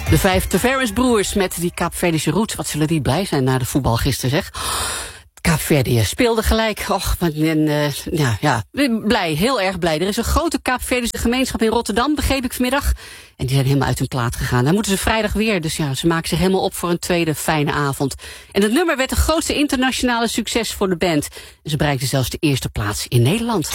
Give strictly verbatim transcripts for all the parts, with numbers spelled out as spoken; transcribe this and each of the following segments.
De vijf Tavares-broers met die Kaapverdische roots. Wat zullen die blij zijn na de voetbal gisteren, zeg. Kaapverdië speelde gelijk. Och, en, uh, ja, ja, blij, heel erg blij. Er is een grote Kaapverdische gemeenschap in Rotterdam, begreep ik vanmiddag. En die zijn helemaal uit hun plaat gegaan. Dan moeten ze vrijdag weer, dus ja, ze maken zich helemaal op voor een tweede fijne avond. En het nummer werd de grootste internationale succes voor de band. En ze bereikten zelfs de eerste plaats in Nederland.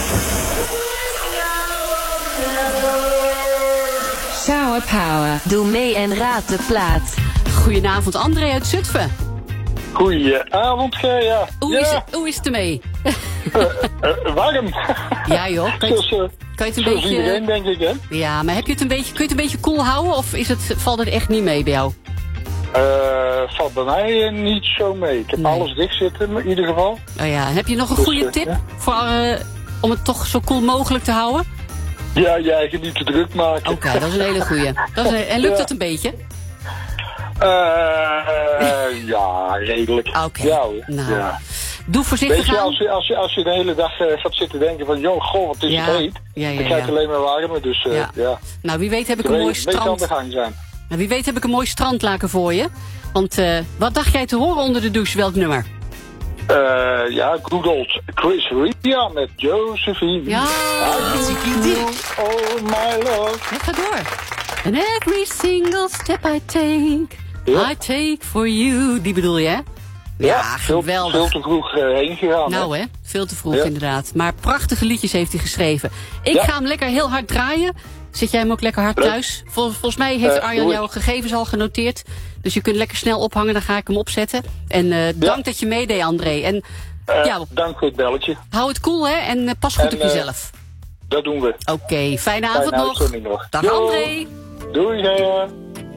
Shower Power. Doe mee en raad de plaat. Goedenavond, André uit Zutphen. Goedenavond, Gea. Hoe, ja. is het, hoe is het ermee? uh, uh, warm. Ja joh. Kan je, zoals, uh, kan je het een zoals beetje... iedereen, denk ik, hè? Ja, maar heb je het een beetje, kun je het een beetje koel houden? Of is het, valt het echt niet mee bij jou? Uh, valt bij mij niet zo mee. Ik heb Nee. alles dicht zitten, in ieder geval. Oh ja, en heb je nog een Dus, goede uh, tip ja. voor, uh, om het toch zo koel mogelijk te houden? Ja, je eigen niet te druk maken. Oké, okay, dat is een hele goeie. Dat is een, en lukt Ja. dat een beetje? Uh, uh, ja, redelijk. Oké, okay. Ja, hoor. nou, ja. doe voorzichtig Weet je, aan. als je, als, je, als je de hele dag uh, gaat zitten denken van, joh, goh, wat is Ja. het heet. Ja, ja, dan krijg je ja. alleen maar warmer, dus uh, Ja. ja. Nou, wie weet heb ik Je een mooi weet, weet aan de strand. gang zijn. Nou, wie weet heb ik een mooi strandlaken voor je. Want uh, wat dacht jij te horen onder de douche? Welk nummer? Uh, ja, good old Chris Ria met Josephine. Ja, Oh my love. het gaat door. And every single step I take, Ja. I take for you. Die bedoel je, hè? Ja, veel, geweldig. veel te vroeg uh, heen gegaan. Nou hè? hè, veel te vroeg Ja. inderdaad. Maar prachtige liedjes heeft hij geschreven. Ik Ja. ga hem lekker heel hard draaien. Zit jij hem ook lekker hard Leuk. thuis? Vol, volgens mij heeft Uh, Arjan doe jouw ik. gegevens al genoteerd. Dus je kunt lekker snel ophangen, dan ga ik hem opzetten. En uh, dank Ja. dat je meedeed, André. En Uh, ja, Dank voor het belletje. hou het cool hè en uh, pas goed En, op uh, jezelf. Dat doen we. Oké, fijne avond Fijne nog. uitzending nog. Dag Jo. André. Doei, Gea.